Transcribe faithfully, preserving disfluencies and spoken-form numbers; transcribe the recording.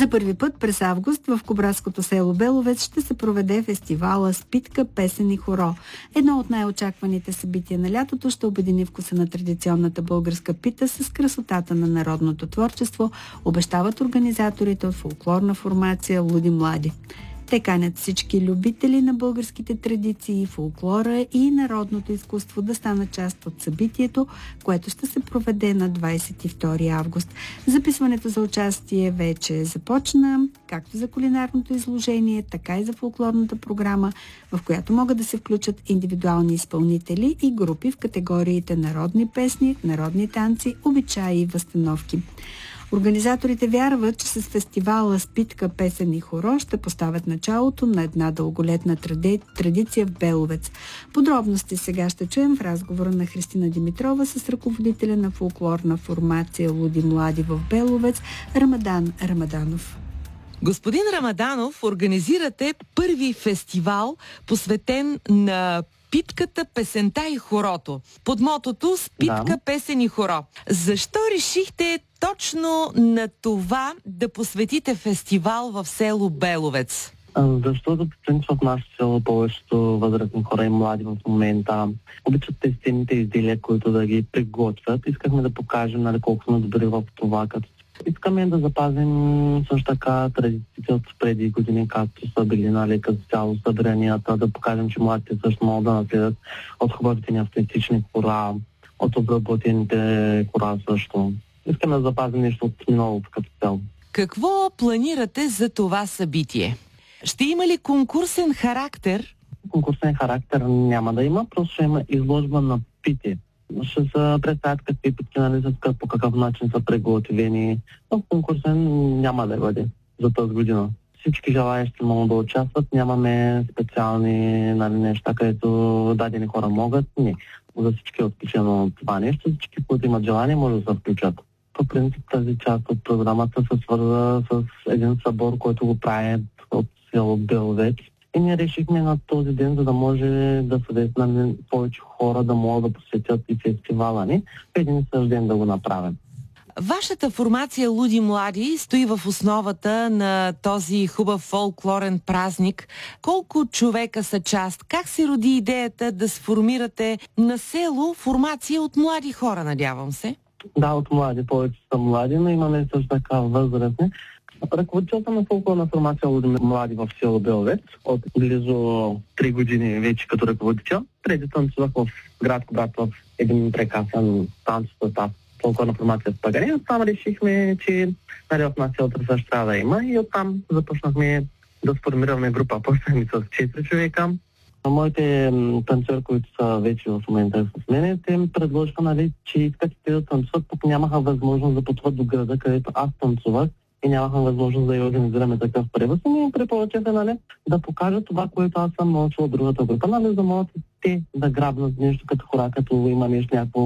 За първи път през август в кубраското село Беловец ще се проведе фестивала Спитка, песен и хоро. Едно от най-очакваните събития на лятото ще обедини вкуса на традиционната българска пита с красотата на народното творчество, обещават организаторите от фолклорна формация Луди млади. Те канят всички любители на българските традиции, фолклора и народното изкуство да станат част от събитието, което ще се проведе на двадесет и втори август. Записването за участие вече започна, както за кулинарното изложение, така и за фолклорната програма, в която могат да се включат индивидуални изпълнители и групи в категориите народни песни, народни танци, обичаи и възстановки. Организаторите вярват, че с фестивала Спитка, песен и хоро ще поставят началото на една дълголетна тради... традиция в Беловец. Подробности сега ще чуем в разговора на Христина Димитрова с ръководителя на фолклорна формация Луди млади в Беловец Рамадан Рамаданов. Господин Рамаданов, организирате първи фестивал, посветен на питката, песента и хорото. Под мотото Спитка, да. песен и хоро. Защо решихте точно на това да посветите фестивал в село Беловец? Защото по принцип в нашето село повечето възрастни хора и млади в момента обичат тестените изделия, които да ги приготвят. Искахме да покажем, нали, колко сме добри в това. Като искаме да запазим също така традициите от преди години, както са били, нали, като цяло събранията, да покажем, че младите също могат да наследят от хубавите ни автентични хора, от обработените хора също. Искаме да запазим нещо от миналото като цяло. Какво планирате за това събитие? Ще има ли конкурсен характер? Конкурсен характер няма да има, просто ще има изложба на пити. Ще се представят какви питки, нали, по какъв начин са приготвени. Но конкурсен няма да бъде за тази година. Всички желаящи могат да участват. Нямаме специални, нали, неща, където дадени хора могат. Не. За всички е отключено това нещо. Всички, които имат желание, може да се включат. По принцип тази част от програмата се свърза с един събор, който го прави от село Беловец. И ние решихме на този ден, за да може да съдействат на повече хора да могат да посетят и фестивала ни, един и същ ден да го направим. Вашата формация Луди млади стои в основата на този хубав фолклорен празник. Колко човека са част? Как се роди идеята да сформирате на село формация от млади хора, надявам се? Да, от млади. Повече са млади, но имаме също така възрастни. Ръководителта на фолклорна формация Луди млади в село Беловец от близо три години вече като ръководител. Преди танцувах в град Кубрат в един прекрасен танцов фолклорна формация в Пагарин. Там решихме, че, нали, в нас селото също трябва да има и оттам започнахме да сформираме група по-сами с четири човека. Моите танцори, които са вече в момента с мен, те ми предложиха, нали, че искат те да танцуват, пък нямаха възможност да пътуват до града, където аз танцувах и нямаха възможност да я организираме такъв превоз. И ми препоръчаха, нали, да покажа това, което аз съм научил от другата група, нали, за да могат те да грабнат нещо като хора, като има нещо някакво